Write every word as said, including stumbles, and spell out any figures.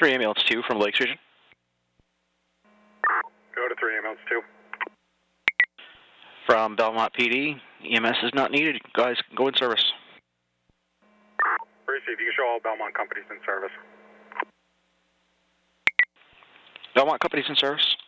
three ambulance two from Lakes Region. Go to three ambulance two. From Belmont P D, E M S is not needed. Guys, go in service. Receive. You can show all Belmont companies in service. Belmont companies in service.